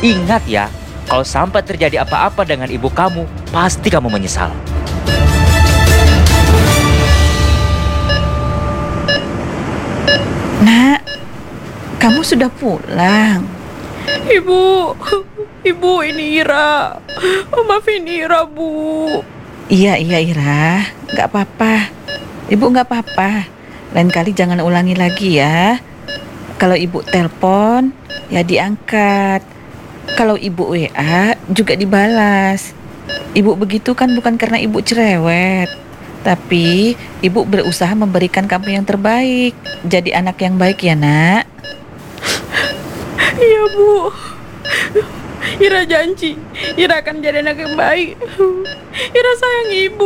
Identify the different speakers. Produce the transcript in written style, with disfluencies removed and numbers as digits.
Speaker 1: Ingat ya, kalau sampai terjadi apa-apa dengan ibu kamu, pasti kamu menyesal.
Speaker 2: Nak, kamu sudah pulang?
Speaker 3: Ibu, ibu ini Ira. Maafin Ira, Bu.
Speaker 2: Iya Ira, nggak apa-apa. Ibu nggak apa-apa. Lain kali jangan ulangi lagi ya. Kalau ibu telepon, ya diangkat. Kalau ibu WA, juga dibalas. Ibu begitu kan bukan karena ibu cerewet, tapi ibu berusaha memberikan kamu yang terbaik. Jadi anak yang baik ya nak.
Speaker 3: Iya, Bu. Ira janji, Ira akan jadi anak yang baik. Ira sayang ibu.